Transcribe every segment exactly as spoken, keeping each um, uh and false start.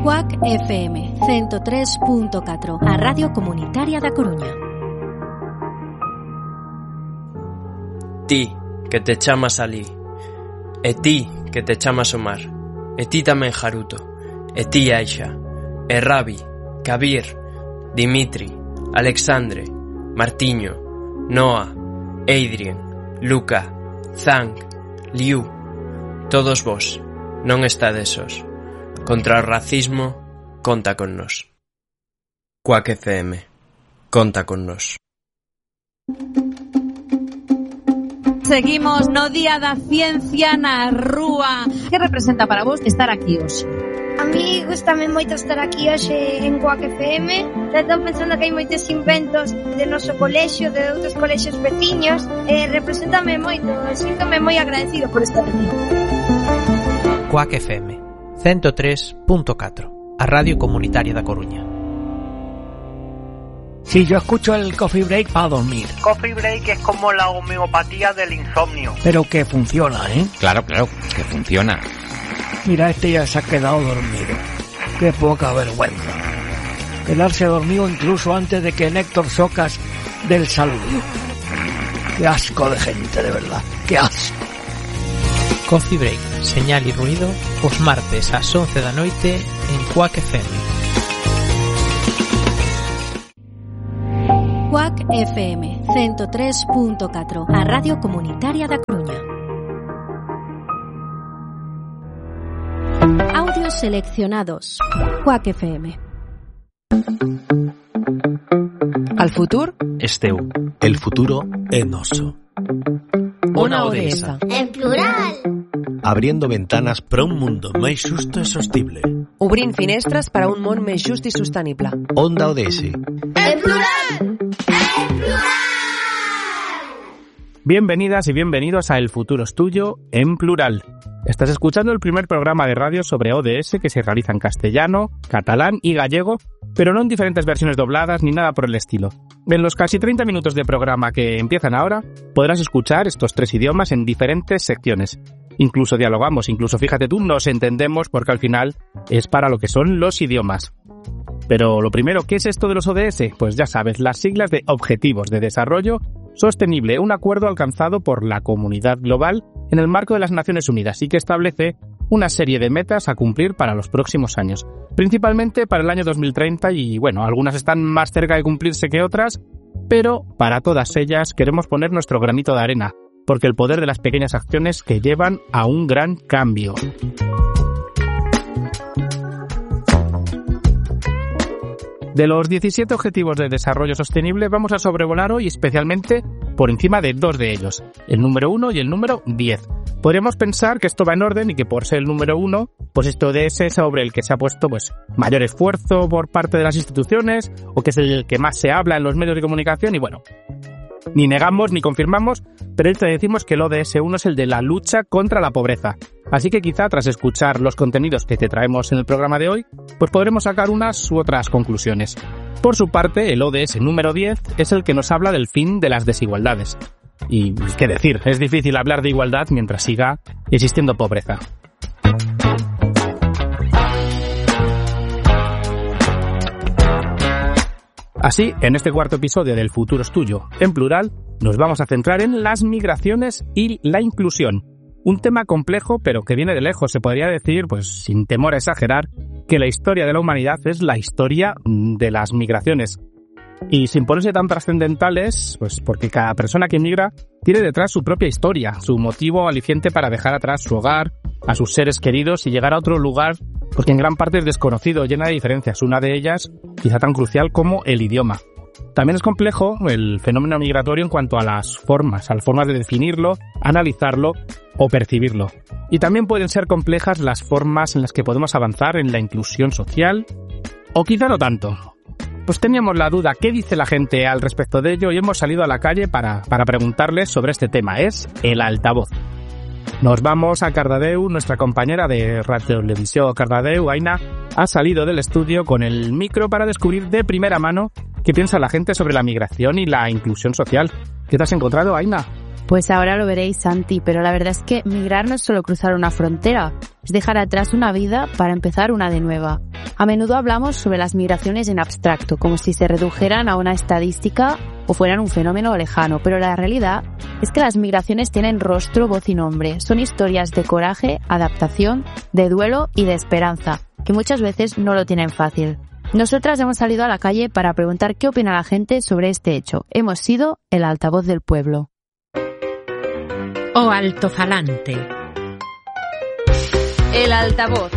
Cuac F M ciento tres punto catro, a Radio Comunitaria da Coruña. Ti, que te chamas Alí, e ti, que te chamas Omar, e ti tamén Haruto, e ti Aisha, e Rabi, Kabir, Dimitri, Alexandre, Martiño, Noah, Adrien, Luca, Zhang, Liu, todos vos, non estades sós. Contra o racismo, conta con nós. Cuac F M, conta con nós. Seguimos no Día da Ciencia na Rúa. Que representa para vos estar aquí hoxe? A mí gustame moito estar aquí hoxe en Cuac F M. Estou pensando que hai moitos inventos de noso colexio, de outros colexios veciños. E representame moito, síntome moi agradecido por estar aquí. Cuac F M ciento tres punto catro, a Radio Comunitaria da Coruña. Sí, yo escucho el Coffee Break para dormir. Coffee Break es como la homeopatía del insomnio. Pero que funciona, ¿eh? Claro, claro, que funciona. Mira, este ya se ha quedado dormido. Qué poca vergüenza. Quedarse dormido incluso antes de que Néctor Socas del saludo. Qué asco de gente, de verdad. Qué asco. Coffee Break, señal e ruido, os martes ás once da noite en Cuac F M. Cuac F M ciento tres punto catro, a Radio Comunitaria da Coruña. Audios seleccionados. Cuac F M. Al futur esteu. El futuro é noso. Una O D S. En plural. Abriendo ventanas para un mundo máis xusto e sostible. Obrint finestras para un món més just i sostenible. Onda O D S. En plural. En plural. Bienvenidas y bienvenidos a El futuro es tuyo en plural. Estás escuchando el primer programa de radio sobre O D S que se realiza en castellano, catalán y gallego, pero no en diferentes versiones dobladas ni nada por el estilo. En los casi treinta minutos de programa que empiezan ahora, podrás escuchar estos tres idiomas en diferentes secciones. Incluso dialogamos, incluso fíjate tú, nos entendemos porque al final es para lo que son los idiomas. Pero lo primero, ¿qué es esto de los O D S? Pues ya sabes, las siglas de Objetivos de Desarrollo Sostenible, un acuerdo alcanzado por la comunidad global en el marco de las Naciones Unidas y que establece una serie de metas a cumplir para los próximos años, principalmente para el año dos mil treinta y bueno, algunas están más cerca de cumplirse que otras, pero para todas ellas queremos poner nuestro granito de arena, porque el poder de las pequeñas acciones que llevan a un gran cambio. De los diecisiete Objetivos de Desarrollo Sostenible vamos a sobrevolar hoy especialmente por encima de dos de ellos, el número uno y el número diez. Podríamos pensar que esto va en orden y que por ser el número uno, pues esto de ese sobre el que se ha puesto pues mayor esfuerzo por parte de las instituciones o que es el que más se habla en los medios de comunicación y bueno, ni negamos ni confirmamos, pero te decimos que el O D S uno es el de la lucha contra la pobreza. Así que quizá tras escuchar los contenidos que te traemos en el programa de hoy, pues podremos sacar unas u otras conclusiones. Por su parte, el O D S número diez es el que nos habla del fin de las desigualdades. Y qué decir, es difícil hablar de igualdad mientras siga existiendo pobreza. Así, en este cuarto episodio del Futuro es tuyo, en plural, nos vamos a centrar en las migraciones y la inclusión. Un tema complejo, pero que viene de lejos. Se podría decir, pues sin temor a exagerar, que la historia de la humanidad es la historia de las migraciones. Y sin ponerse tan trascendentales, pues porque cada persona que migra tiene detrás su propia historia, su motivo aliciente para dejar atrás su hogar, a sus seres queridos y llegar a otro lugar, porque en gran parte es desconocido, llena de diferencias. Una de ellas, quizá tan crucial como el idioma. También es complejo el fenómeno migratorio en cuanto a las formas, a las formas de definirlo, analizarlo o percibirlo. Y también pueden ser complejas las formas en las que podemos avanzar en la inclusión social, o quizá no tanto. Pues teníamos la duda, ¿qué dice la gente al respecto de ello? Y hemos salido a la calle para, para preguntarles sobre este tema. Es el altavoz. Nos vamos a Cardedeu, nuestra compañera de Radio Televisión Cardedeu, Aina, ha salido del estudio con el micro para descubrir de primera mano qué piensa la gente sobre la migración y la inclusión social. ¿Qué te has encontrado, Aina? Pues ahora lo veréis, Santi, pero la verdad es que migrar no es solo cruzar una frontera, es dejar atrás una vida para empezar una de nueva. A menudo hablamos sobre las migraciones en abstracto, como si se redujeran a una estadística o fueran un fenómeno lejano, pero la realidad es que las migraciones tienen rostro, voz y nombre. Son historias de coraje, adaptación, de duelo y de esperanza, que muchas veces no lo tienen fácil. Nosotras hemos salido a la calle para preguntar qué opina la gente sobre este hecho. Hemos sido el altavoz del pueblo. O altofalante. El altavoz.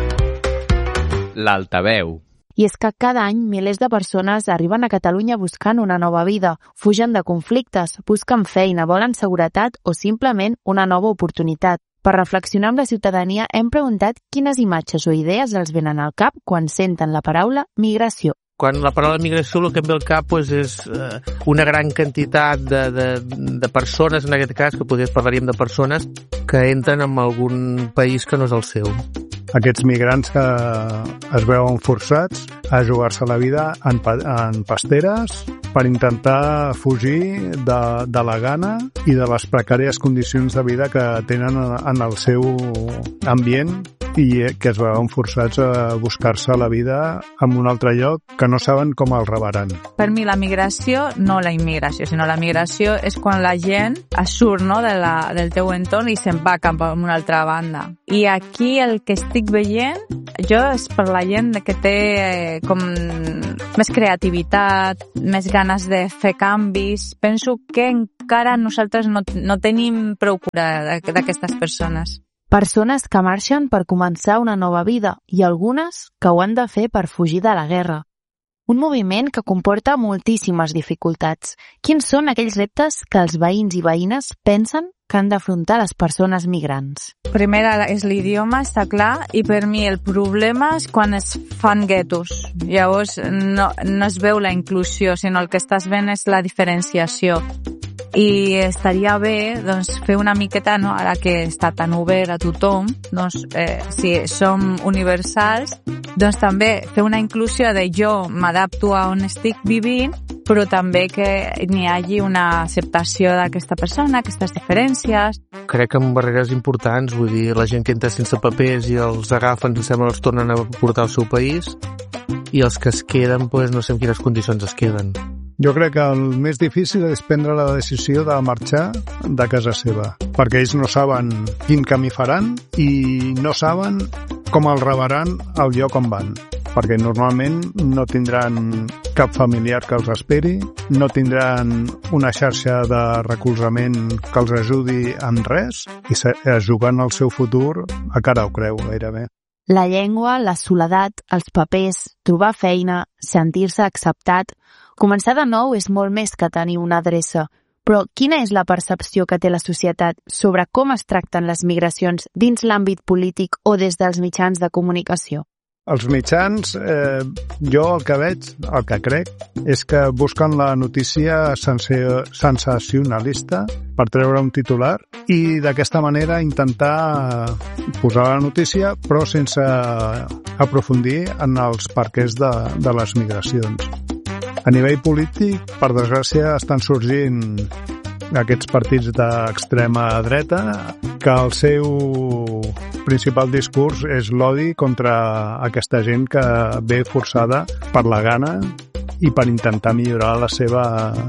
L'altaveu. I és que cada any milers de persones arriben a Catalunya buscant una nova vida, fugen de conflictes, busquen feina, volen seguretat o simplement una nova oportunitat. Per reflexionar amb la ciutadania hem preguntat quines imatges o idees els venen al cap quan senten la paraula migració. Quan la paraula migració el que em ve al cap pues, és eh, una gran quantitat de, de, de persones, en aquest cas, que potser parlaríem de persones que entren en algun país que no és el seu. Aquests migrants que es veuen forçats a jugar-se la vida en, pa en pasteres per intentar fugir de, de la gana i de les precàries condicions de vida que tenen en el seu ambient i que es veuen forçats a buscar-se la vida en un altre lloc que no saben com el rebaran. Per mi la migració, no la immigració, sinó la migració és quan la gent es surt no, de la, del teu entorn i se'n va cap a una altra banda. I aquí el que estic veient, jo és per la gent que té eh, com més creativitat, més ganes de fer canvis. Penso que encara nosaltres no, no tenim prou cura d'aquestes persones. Persones que marxen per començar una nova vida i algunes que ho han de fer per fugir de la guerra. Un moviment que comporta moltíssimes dificultats. Quins són aquells reptes que els veïns i veïnes pensen que han d'afrontar les persones migrants? Primer és l'idioma, està clar, i per mi el problema és quan es fan guetos. Llavors no, no es veu la inclusió, sinó el que estàs veient és la diferenciació. I estaria bé doncs, fer una miqueta, no? Ara que està tan obert a tothom, doncs, eh, si som universals, doncs també fer una inclusió de jo m'adapto a on estic vivint, però també que n'hi hagi una acceptació d'aquesta persona, aquestes diferències. Crec que amb barreres importants, vull dir, la gent que entra sense papers i els agafen, em sembla, els tornen a portar al seu país, i els que es queden, doncs, no sé en quines condicions es queden. Jo crec que el més difícil és prendre la decisió de marxar de casa seva, perquè ells no saben quin camí faran i no saben com el rebaran al lloc on van, perquè normalment no tindran cap familiar que els esperi, no tindran una xarxa de recolzament que els ajudi en res i es juguen el seu futur a cara o creu gairebé. La llengua, la soledat, els papers, trobar feina, sentir-se acceptat. Començar de nou és molt més que tenir una adreça, però quina és la percepció que té la societat sobre com es tracten les migracions dins l'àmbit polític o des dels mitjans de comunicació? Els mitjans, eh, jo el que veig, el que crec, és que busquen la notícia sensacionalista per treure un titular i d'aquesta manera intentar posar la notícia però sense aprofundir en els perquès de, de les migracions. A nivell polític, per desgràcia, estan sorgint aquests partits d'extrema dreta que el seu principal discurs és l'odi contra aquesta gent que ve forçada per la gana i per intentar millorar la seva,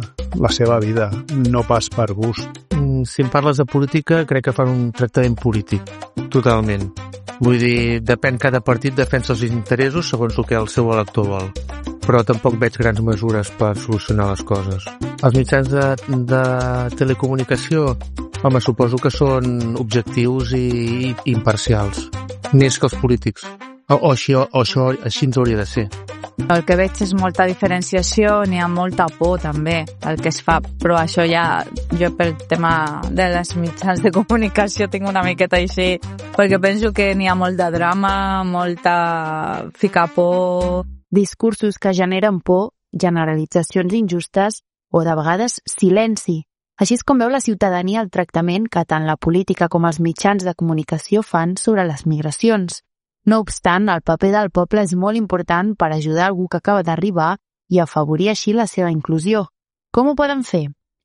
la seva vida, no pas per gust. Si em parles de política, crec que fan un tractament polític, totalment. Vull dir, depèn, cada partit defensa els interessos segons el que el seu elector vol, però tampoc veig grans mesures per solucionar les coses. Els mitjans de, de telecomunicació, home, suposo que són objectius i, i imparcials, més que els polítics. O, o, així, o això així ens hauria de ser. El que veig és molta diferenciació, n'hi ha molta por també, el que es fa, però això ja, jo pel tema de les mitjans de comunicació tinc una miqueta així, perquè penso que n'hi ha molt de drama, molta ficar por. Discursos que generen por, generalitzacions injustes o, de vegades, silenci. Així és com veu la ciutadania el tractament que tant la política com els mitjans de comunicació fan sobre les migracions. No obstant, el paper del poble és molt important per ajudar algú que acaba d'arribar i afavorir així la seva inclusió. Com ho poden fer?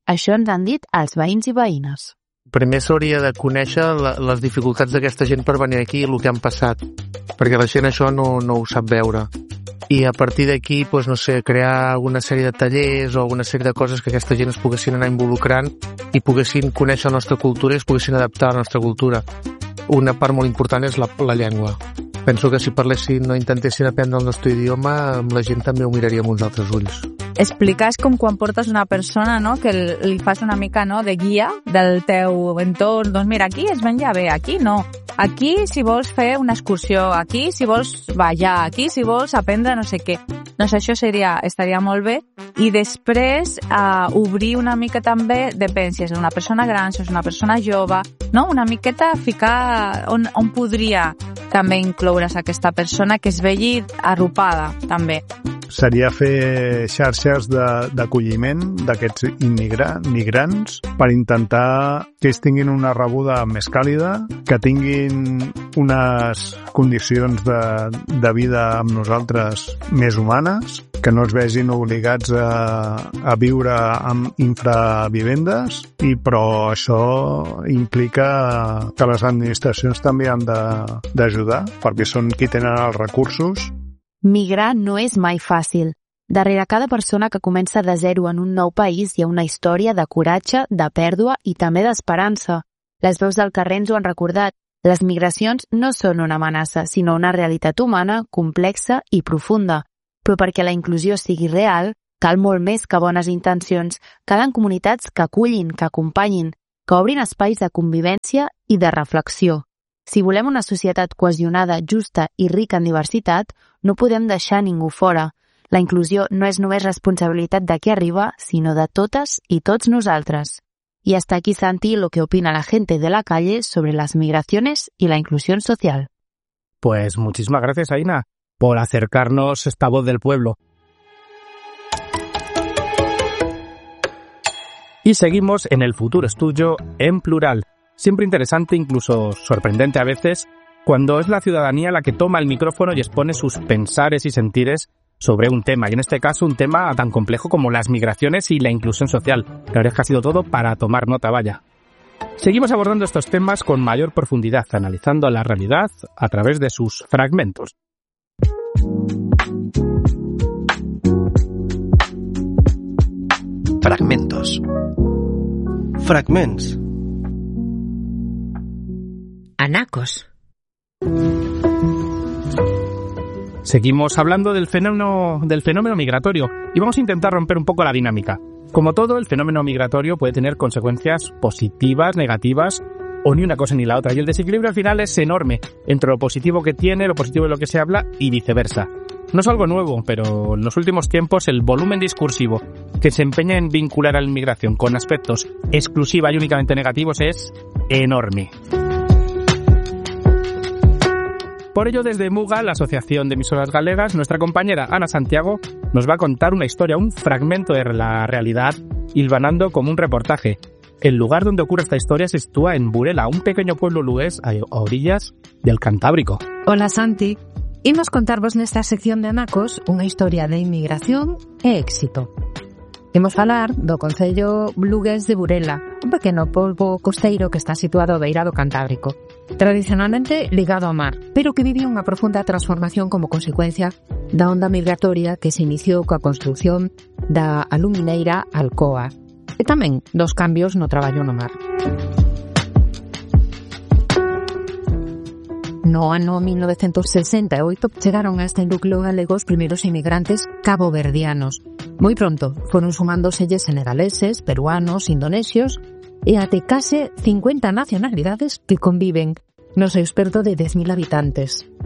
Això ens han dit els veïns i veïnes. Primer s'hauria de conèixer la, les dificultats d'aquesta gent per venir aquí i el que han passat, perquè la gent això no, no ho sap veure. I a partir d'aquí, doncs, no sé, crear alguna sèrie de tallers o alguna sèrie de coses que aquesta gent es poguessin anar involucrant i poguessin conèixer la nostra cultura i es poguessin adaptar a la nostra cultura. Una part molt important és la, la llengua. Penso que si parlessin o intentessin aprendre el nostre idioma, la gent també ho miraria amb uns altres ulls. Explicar és com quan portes una persona, no?, que li fas una mica, no?, de guia del teu entorn. Doncs mira, aquí es menja bé, aquí no. Aquí si vols fer una excursió, aquí si vols ballar, aquí si vols aprendre no sé què. Doncs això seria, estaria molt bé. I després uh, obrir una mica també, depèn si és una persona gran, si és una persona jove, no? Una miqueta ficar on, on podria també incloure's aquesta persona que es vegi arropada també. Seria fer xarxes d'acolliment d'aquests immigra, migrants per intentar que ells tinguin una rebuda més càlida, que tinguin unes condicions de, de vida amb nosaltres més humanes, que no es vegin obligats a, a viure amb infravivendes, i però això implica que les administracions també han d'ajudar, perquè són qui tenen els recursos. Migrar no és mai fàcil. Darrere cada persona que comença de zero en un nou país hi ha una història de coratge, de pèrdua i també d'esperança. Les veus del carrer ens ho han recordat. Les migracions no són una amenaça, sinó una realitat humana, complexa i profunda. Però perquè la inclusió sigui real, cal molt més que bones intencions. Calen comunitats que acullin, que acompanyin, que obrin espais de convivència i de reflexió. Si volem una societat cohesionada, justa i rica en diversitat, no podem deixar ningú fora. La inclusió no és només responsabilitat de qui arriba, sinó de totes i tots nosaltres. Y hasta aquí, Santi, lo que opina la gente de la calle sobre las migraciones y la inclusión social. Pues muchísimas gracias, Aina, por acercarnos esta voz del pueblo. Y seguimos en el Futuro Estudio en plural. Siempre interesante, incluso sorprendente a veces, cuando es la ciudadanía la que toma el micrófono y expone sus pensares y sentires sobre un tema, y en este caso un tema tan complejo como las migraciones y la inclusión social. La verdad es que ha sido todo para tomar nota, vaya. Seguimos abordando estos temas con mayor profundidad, analizando la realidad a través de sus fragmentos. Fragmentos. Fragments. Anacos. Seguimos hablando del fenómeno, del fenómeno migratorio y vamos a intentar romper un poco la dinámica. Como todo, el fenómeno migratorio puede tener consecuencias positivas, negativas o ni una cosa ni la otra. Y el desequilibrio al final es enorme entre lo positivo que tiene, lo positivo de lo que se habla y viceversa. No es algo nuevo, pero en los últimos tiempos el volumen discursivo que se empeña en vincular a la inmigración con aspectos exclusiva y únicamente negativos es enorme. Por ello, desde Muga, la Asociación de Emisoras Galegas, nuestra compañera Ana Santiago nos va a contar una historia, un fragmento de la realidad, hilvanando como un reportaje. El lugar donde ocurre esta historia se sitúa en Burela, un pequeño pueblo lugués a orillas del Cantábrico. Hola, Santi. Imos contarvos nesta sección de Anacos unha historia de inmigración e éxito. Imos falar do concello lugués de Burela, un pequeno polvo costeiro que está situado á beira do Cantábrico, tradicionalmente ligado ao mar, pero que vive unha profunda transformación como consecuencia da onda migratoria que se iniciou coa construción da alumineira Alcoa e tamén dos cambios no traballo no mar. No ano mil novecentos sesenta e oito chegaron a este núcleo galego os primeiros inmigrantes caboverdianos. Moi pronto foron sumándoselles senegaleses, peruanos, indonesios e até case cincuenta nacionalidades que conviven no seu esperto de dez mil habitantes.